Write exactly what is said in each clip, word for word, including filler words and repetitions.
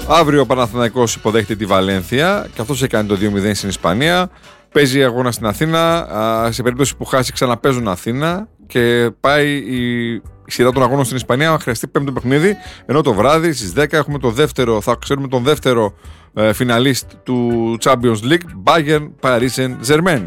Αύριο ο Παναθηναϊκός υποδέχεται τη Βαλένθια και αυτός έκανε το δύο μηδέν στην Ισπανία. Παίζει αγώνα στην Αθήνα. Σε περίπτωση που χάσει, ξαναπαίζουν Αθήνα και πάει η σειρά των αγώνων στην Ισπανία. Χρειαστεί πέμπτο παιχνίδι. Ενώ το βράδυ στις δέκα έχουμε το δεύτερο, θα ξέρουμε τον δεύτερο ε, φιναλίστ του Champions League, Bayern Paris Saint-Germain.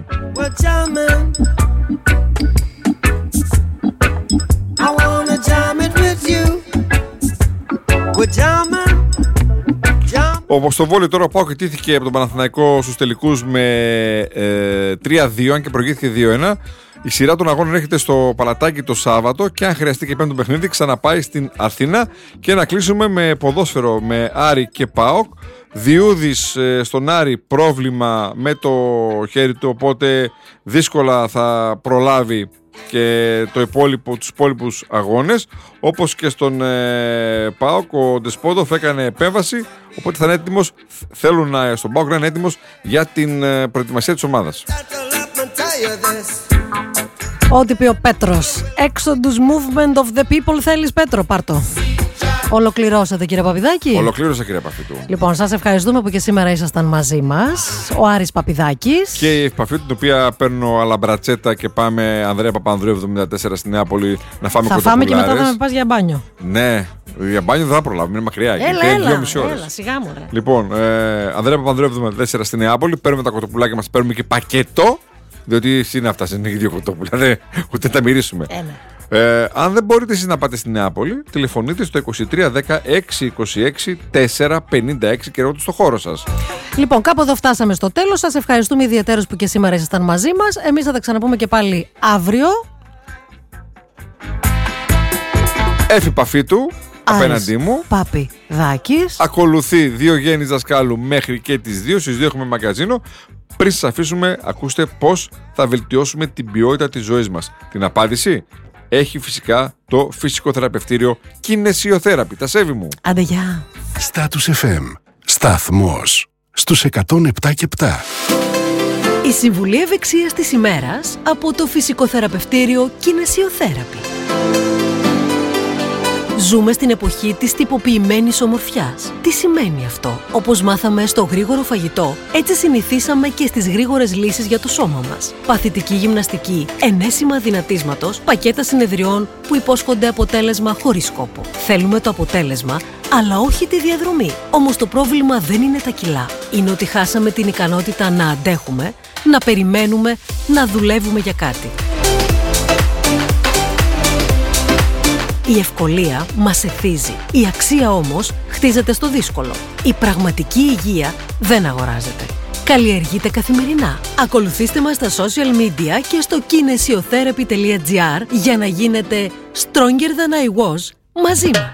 Ο στο βόλεϊ τώρα ο ΠΑΟΚ ιτήθηκε από τον Παναθηναϊκό στους τελικούς με ε, τρία δύο, αν και προηγήθηκε δύο ένα. Η σειρά των αγώνων έρχεται στο Παλατάκι το Σάββατο και αν χρειαστεί και πέμπτο παιχνίδι ξαναπάει στην Αθήνα. Και να κλείσουμε με ποδόσφαιρο με Άρη και ΠΑΟΚ. Διούδης ε, στον Άρη πρόβλημα με το χέρι του, οπότε δύσκολα θα προλάβει και το υπόλοιπο, τους υπόλοιπους αγώνες. Όπως και στον ε, ΠΑΟΚ ο Ντεσπότοφ έκανε επέμβαση, οπότε θα είναι έτοιμος, θέλουν να, στον ΠΑΟΚ να είναι έτοιμος για την ε, προετοιμασία της ομάδας. Ό,τι πει ο Πέτρος. Exodus movement of the people. Θέλεις, Πέτρο, πάρτο. Ολοκληρώσατε, κύριε Παπηδάκη. Ολοκλήρωσα, κύριε Παφίτου. Λοιπόν, σας ευχαριστούμε που και σήμερα ήσασταν μαζί μας. Ο Άρης Παπηδάκης. Και η Παφίτου, την οποία παίρνω αλαμπρατσέτα και πάμε Ανδρέα Παπανδρέου εβδομήντα τέσσερα στη Νεάπολη να φάμε κοτοπουλάρες. Θα φάμε και μετά θα με πας για μπάνιο. Ναι, για μπάνιο δεν θα προλάβουμε, είναι μακριά. Έλα, είναι έλα, δυόμιση ώρες. έλα, σιγά μου, ρε. Λοιπόν, ε, Ανδρέα Παπανδρέου εβδομήντα τέσσερα στη Νεάπολη, παίρνουμε τα κοτοπουλάκια μας, παίρνουμε και πακέτο. Διότι εσύ να φτάσει, είναι δύο κοτόπουλα, ούτε τα μυρίσουμε. Ε, αν δεν μπορείτε εσείς να πάτε στη Νεάπολη, τηλεφωνείτε στο είκοσι τρία δέκα έξι είκοσι έξι τέσσερα πενήντα έξι και ρωτήστε στο χώρο σας. Λοιπόν, κάπου εδώ φτάσαμε στο τέλος. Σας ευχαριστούμε ιδιαίτερως που και σήμερα ήσασταν μαζί μας. Εμείς θα τα ξαναπούμε και πάλι αύριο. Έφη Παφίτου, απέναντί μου. Παπηδάκης. Ακολουθεί δύο γέννης δασκάλου μέχρι και τις δύο. Στις δύο έχουμε μαγκαζίνο. Πριν σας αφήσουμε, ακούστε πώς θα βελτιώσουμε την ποιότητα της ζωής μας. Την απάντηση έχει φυσικά το φυσικοθεραπευτήριο Κινεσιοθέραπη. Τα σέβη μου. Άντε γεια. Status εφ εμ. Σταθμός στους εκατόν επτά και επτά. Η συμβουλή ευεξίας της ημέρας από το φυσικοθεραπευτήριο Κινεσιοθέραπη. Ζούμε στην εποχή της τυποποιημένης ομορφιάς. Τι σημαίνει αυτό? Όπως μάθαμε στο γρήγορο φαγητό, έτσι συνηθίσαμε και στις γρήγορες λύσεις για το σώμα μας. Παθητική γυμναστική, ενέσιμα δυνατίσματος, πακέτα συνεδριών που υπόσχονται αποτέλεσμα χωρίς σκόπο. Θέλουμε το αποτέλεσμα, αλλά όχι τη διαδρομή. Όμως το πρόβλημα δεν είναι τα κιλά. Είναι ότι χάσαμε την ικανότητα να αντέχουμε, να περιμένουμε, να δουλεύουμε για κάτι. Η ευκολία μας εθίζει. Η αξία όμως χτίζεται στο δύσκολο. Η πραγματική υγεία δεν αγοράζεται. Καλλιεργείται καθημερινά. Ακολουθήστε μας στα social media και στο kinesiotherapy τελεία gr για να γίνετε stronger than I was μαζί μας.